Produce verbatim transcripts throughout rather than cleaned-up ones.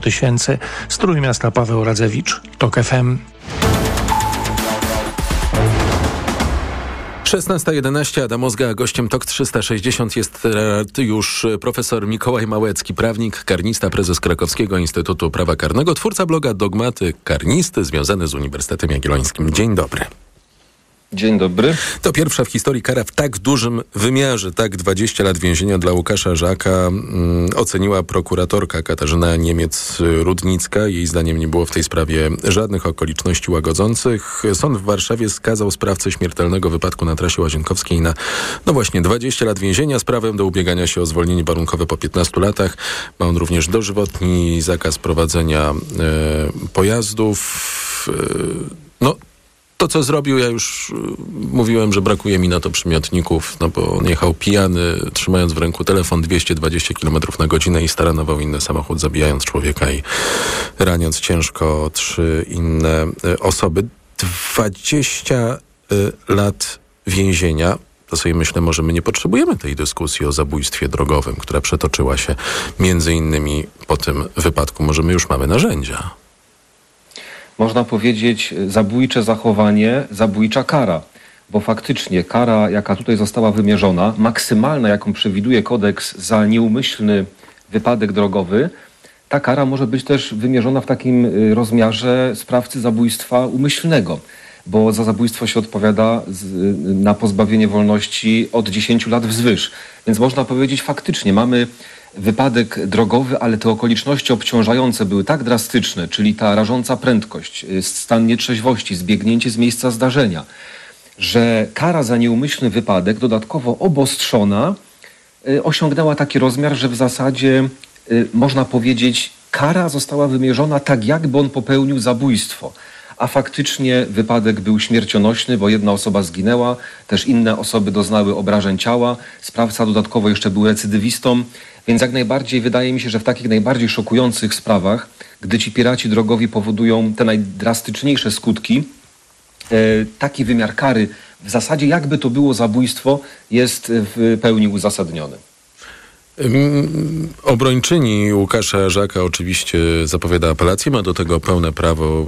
tysięcy. Z Trójmiasta Paweł Radzewicz, TOK F M. szesnasta jedenaście, Adam Ozga, a gościem TOK trzysta sześćdziesiąt jest już profesor Mikołaj Małecki, prawnik, karnista, prezes Krakowskiego Instytutu Prawa Karnego, twórca bloga Dogmaty Karnisty, związany z Uniwersytetem Jagiellońskim. Dzień dobry. Dzień dobry. To pierwsza w historii kara w tak dużym wymiarze. Tak dwadzieścia lat więzienia dla Łukasza Żaka mm, oceniła prokuratorka Katarzyna Niemiec-Rudnicka. Jej zdaniem nie było w tej sprawie żadnych okoliczności łagodzących. Sąd w Warszawie skazał sprawcę śmiertelnego wypadku na trasie Łazienkowskiej na, no właśnie, dwadzieścia lat więzienia z prawem do ubiegania się o zwolnienie warunkowe po piętnastu latach. Ma on również dożywotni zakaz prowadzenia e, pojazdów. E, no, To, co zrobił, ja już y, mówiłem, że brakuje mi na to przymiotników, no bo on jechał pijany, trzymając w ręku telefon dwieście dwadzieścia kilometrów na godzinę i staranował inny samochód, zabijając człowieka i raniąc ciężko trzy inne y, osoby. dwadzieścia y, lat więzienia. To sobie myślę, może my nie potrzebujemy tej dyskusji o zabójstwie drogowym, która przetoczyła się między innymi po tym wypadku. Może my już mamy narzędzia. Można powiedzieć zabójcze zachowanie, zabójcza kara, bo faktycznie kara, jaka tutaj została wymierzona, maksymalna, jaką przewiduje kodeks za nieumyślny wypadek drogowy, ta kara może być też wymierzona w takim rozmiarze sprawcy zabójstwa umyślnego, bo za zabójstwo się odpowiada z, na pozbawienie wolności od dziesięciu lat wzwyż. Więc można powiedzieć, faktycznie mamy wypadek drogowy, ale te okoliczności obciążające były tak drastyczne, czyli ta rażąca prędkość, stan nietrzeźwości, zbiegnięcie z miejsca zdarzenia, że kara za nieumyślny wypadek, dodatkowo obostrzona, osiągnęła taki rozmiar, że w zasadzie można powiedzieć, kara została wymierzona tak, jakby on popełnił zabójstwo. A faktycznie wypadek był śmiercionośny, bo jedna osoba zginęła, też inne osoby doznały obrażeń ciała, sprawca dodatkowo jeszcze był recydywistą, więc jak najbardziej wydaje mi się, że w takich najbardziej szokujących sprawach, gdy ci piraci drogowi powodują te najdrastyczniejsze skutki, e, taki wymiar kary, w zasadzie jakby to było zabójstwo, jest w pełni uzasadniony. Obrończyni Łukasza Żaka oczywiście zapowiada apelację, ma do tego pełne prawo,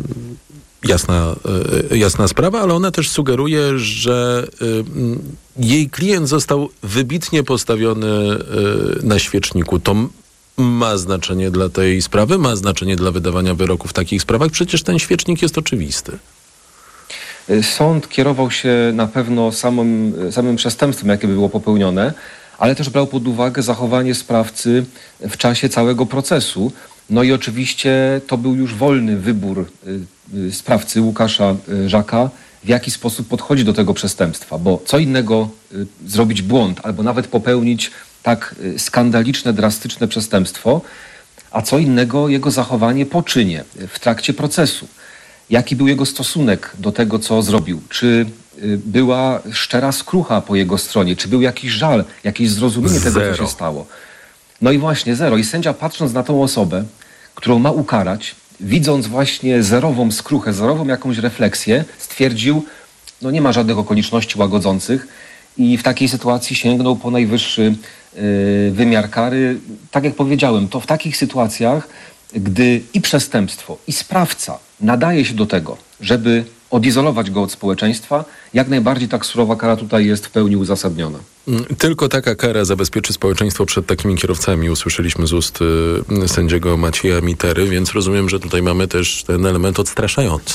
jasna, jasna sprawa, ale ona też sugeruje, że jej klient został wybitnie postawiony na świeczniku. To ma znaczenie dla tej sprawy, ma znaczenie dla wydawania wyroku w takich sprawach. Przecież ten świecznik jest oczywisty. Sąd kierował się na pewno samym, samym przestępstwem, jakie by było popełnione, ale też brał pod uwagę zachowanie sprawcy w czasie całego procesu. No i oczywiście to był już wolny wybór y, y, sprawcy Łukasza y, Żaka, w jaki sposób podchodzi do tego przestępstwa, bo co innego y, zrobić błąd albo nawet popełnić tak y, skandaliczne, drastyczne przestępstwo, a co innego jego zachowanie po czynie, y, w trakcie procesu. Jaki był jego stosunek do tego, co zrobił? Czy y, była szczera skrucha po jego stronie? Czy był jakiś żal, jakieś zrozumienie Zero. tego, co się stało? No i właśnie zero. I sędzia, patrząc na tą osobę, którą ma ukarać, widząc właśnie zerową skruchę, zerową jakąś refleksję, stwierdził, no nie ma żadnych okoliczności łagodzących i w takiej sytuacji sięgnął po najwyższy y, wymiar kary. Tak jak powiedziałem, to w takich sytuacjach, gdy i przestępstwo, i sprawca nadaje się do tego, żeby odizolować go od społeczeństwa, jak najbardziej tak surowa kara tutaj jest w pełni uzasadniona. Tylko taka kara zabezpieczy społeczeństwo przed takimi kierowcami. Usłyszeliśmy z ust y, sędziego Macieja Mitery, więc rozumiem, że tutaj mamy też ten element odstraszający.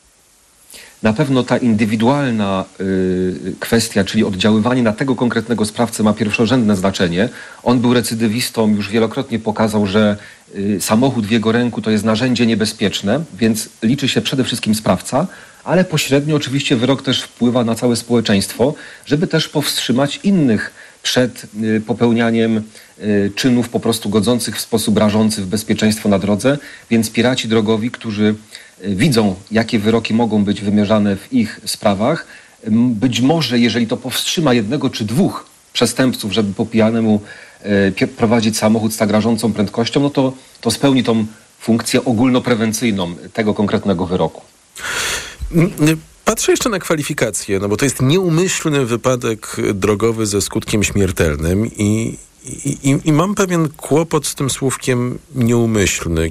Na pewno ta indywidualna y, kwestia, czyli oddziaływanie na tego konkretnego sprawcę ma pierwszorzędne znaczenie. On był recydywistą, już wielokrotnie pokazał, że y, samochód w jego ręku to jest narzędzie niebezpieczne, więc liczy się przede wszystkim sprawca, ale pośrednio oczywiście wyrok też wpływa na całe społeczeństwo, żeby też powstrzymać innych przed y, popełnianiem y, czynów po prostu godzących w sposób rażący w bezpieczeństwo na drodze, więc piraci drogowi, którzy widzą, jakie wyroki mogą być wymierzane w ich sprawach. Być może, jeżeli to powstrzyma jednego czy dwóch przestępców, żeby po pijanemu e, prowadzić samochód z tak rażącą prędkością, no to, to spełni tą funkcję ogólnoprewencyjną tego konkretnego wyroku. Patrzę jeszcze na kwalifikacje, no bo to jest nieumyślny wypadek drogowy ze skutkiem śmiertelnym i I, i, I mam pewien kłopot z tym słówkiem nieumyślny,